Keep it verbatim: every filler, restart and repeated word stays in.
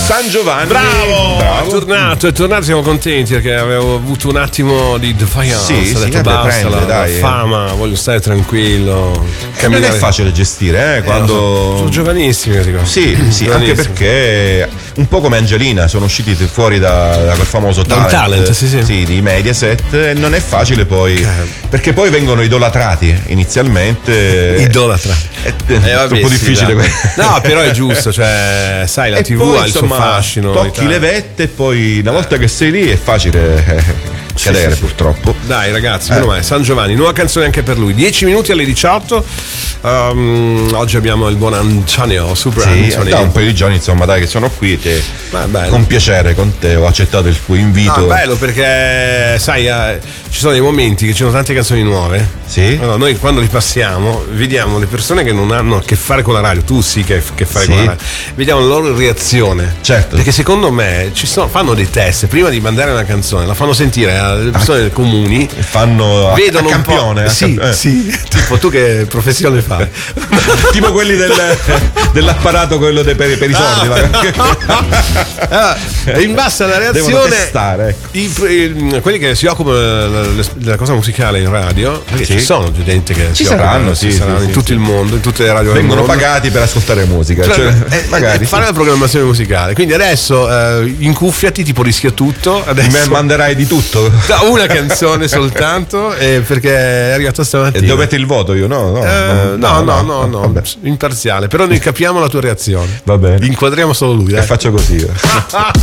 San Giovanni. Bravo! Bravo. È tornato, è tornato, siamo contenti perché avevo avuto un attimo di defiance. Sì, ho sì, detto eh, basta, prende, la, dai. la fama, voglio stare tranquillo. Che non è facile gestire, eh, quando... so, sono giovanissimi, dico. Sì, sì, anche perché un po' come Angelina sono usciti fuori da, da quel famoso Da talent, talent sì, sì. sì, di Mediaset, e non è facile poi, okay. Perché poi vengono idolatrati inizialmente. Idolatrati. È, è eh, vabbè, troppo sì, difficile. No, però è giusto, cioè, sai, la e tivù poi, ha il insomma, suo fascino. Tocchi le vette e poi una volta che sei lì è facile eh, cadere, sì, sì, purtroppo. Dai ragazzi, meno male, San Giovanni, nuova canzone anche per lui. dieci minuti alle diciotto. Um, oggi abbiamo il buon Antonio, super sì, Antonio. Da un paio di giorni, insomma, dai, che sono qui. Te, con piacere con te ho accettato il tuo invito. Ah, bello, perché sai, eh, ci sono dei momenti che ci sono tante canzoni nuove. Sì. Allora, noi quando li passiamo vediamo le persone che non hanno a che fare con la radio, tu sì che, che fai sì. con la radio, vediamo la loro reazione. Certo. Perché secondo me ci sono, fanno dei test prima di mandare una canzone, la fanno sentire alle persone ah, comuni e fanno vedono a campione. A sì, eh. sì, tipo tu che professione fai? Tipo quelli del, dell'apparato, quello de, per, per i sordi. Ah. Allora, in base alla reazione testare, ecco. i, i, quelli che si occupano della, della cosa musicale in radio, perché sì. ci sono gente che ci si saranno, sì, saranno sì, in sì, tutto sì. il mondo, in tutte le radio vengono del mondo. Pagati per ascoltare musica, cioè, cioè, eh, magari fare sì. la programmazione musicale. Quindi adesso eh, incuffiati, tipo rischia tutto. Adesso mi manderai di tutto. Una canzone soltanto, eh, perché è arrivato stamattina. E dovete il voto io? No, no, eh, no, no, no, no, no, no imparziale. Però noi capiamo la tua reazione. Va bene. Inquadriamo solo lui. Dai. E faccio così.